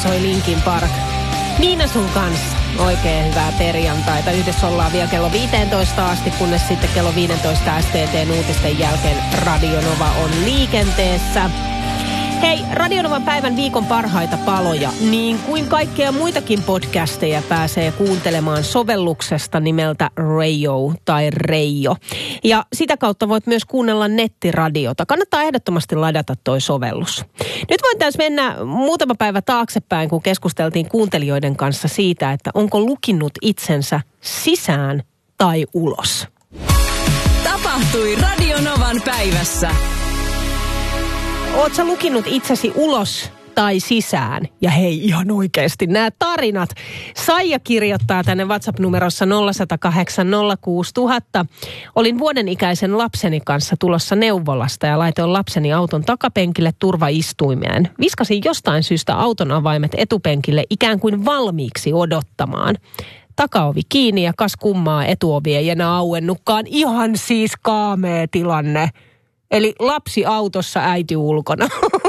Soi Linkin Park. Niina sun kanssa. Oikein hyvää perjantaita. Yhdessä ollaan vielä kello 15 asti, kunnes sitten kello 15 STT:n uutisten jälkeen Radio Nova on liikenteessä. Hei, Radio Novan päivän viikon parhaita paloja, niin kuin kaikkea muitakin podcasteja pääsee kuuntelemaan sovelluksesta nimeltä Rayo tai Reijo. Ja sitä kautta voit myös kuunnella nettiradiota. Kannattaa ehdottomasti ladata toi sovellus. Nyt voitaisiin mennä muutama päivä taaksepäin, kun keskusteltiin kuuntelijoiden kanssa siitä, että onko lukinnut itsensä sisään tai ulos. Tapahtui Radio Novan päivässä. Oot sä lukinnut itsesi ulos tai sisään? Ja hei, ihan oikeasti nämä tarinat. Saija kirjoittaa tänne WhatsApp-numerossa 0108 06000. Olin vuoden ikäisen lapseni kanssa tulossa neuvolasta ja laitoin lapseni auton takapenkille turvaistuimeen. Viskasin jostain syystä auton avaimet etupenkille ikään kuin valmiiksi odottamaan. Takaovi kiinni ja kas kummaa, etuovi ei enää auennutkaan. Ihan siis kaamea tilanne. Eli lapsi autossa, äiti ulkona.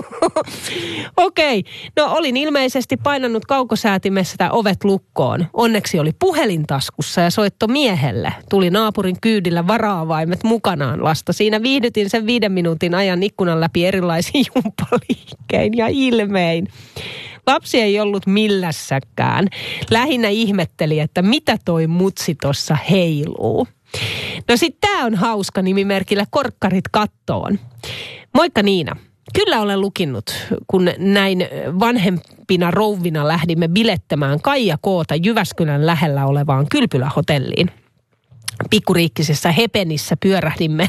Okei, no olin ilmeisesti painanut kaukosäätimessä ovet lukkoon. Onneksi oli puhelin taskussa ja soitto miehelle. Tuli naapurin kyydillä vara-avaimet mukanaan lasta. Siinä viihdytin sen 5 minuutin ajan ikkunan läpi erilaisiin jumppaliikkein ja ilmein. Lapsi ei ollut millässäkään. Lähinnä ihmetteli, että mitä toi mutsi tossa heiluu. No sit tää on hauska nimimerkillä Korkkarit kattoon. Moikka Niina. Kyllä olen lukinnut, kun näin vanhempina rouvina lähdimme bilettämään Kaija Koota Jyväskylän lähellä olevaan Kylpylähotelliin. Pikkuriikkisessä Hepenissä pyörähdimme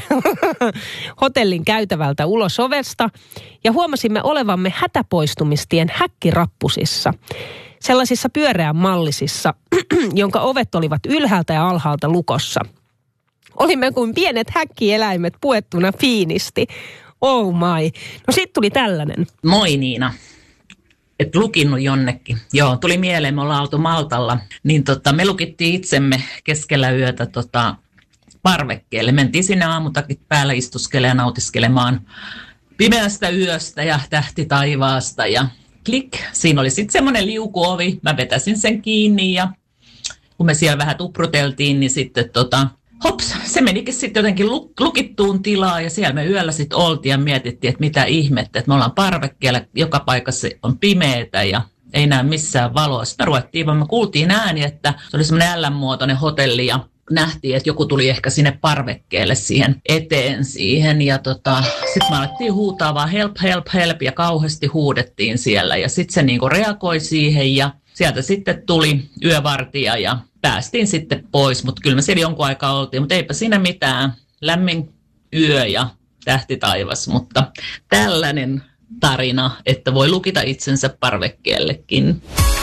hotellin käytävältä ulos ovesta ja huomasimme olevamme hätäpoistumistien häkkirappusissa. Sellaisissa pyöreän mallisissa, jonka ovet olivat ylhäältä ja alhaalta lukossa. Olimme kuin pienet häkkieläimet puettuna fiinisti. Oh my. No sit tuli tällainen. Moi Niina. Et lukinnut jonnekin. Joo, tuli mieleen, me ollaan oltu Maltalla. Niin me lukittiin itsemme keskellä yötä parvekkeelle. Mentiin sinne aamutakit päällä istuskelemaan ja nautiskelemaan pimeästä yöstä ja tähti taivaasta ja klik. Siinä oli sitten semmoinen liukuovi. Mä vetäsin sen kiinni ja kun me siellä vähän tupruteltiin, niin sitten hops, se menikin sitten jotenkin lukittuun tilaan ja siellä me yöllä sitten oltiin ja mietittiin, että mitä ihmettä, että me ollaan parvekkeella, joka paikassa on pimeätä ja ei näe missään valoa. Sitten me kuultiin ääni, että se oli semmoinen L-muotoinen hotelli ja nähtiin, että joku tuli ehkä sinne parvekkeelle siihen eteen siihen ja sitten me alettiin huutaa vaan help, help, help ja kauheasti huudettiin siellä ja sitten se niinku reagoi siihen ja sieltä sitten tuli yövartija ja päästiin sitten pois, mutta kyllä me siellä jonkun aikaa oltiin, mutta eipä siinä mitään. Lämmin yö ja tähti taivas, mutta tällainen tarina, että voi lukita itsensä parvekkeellekin.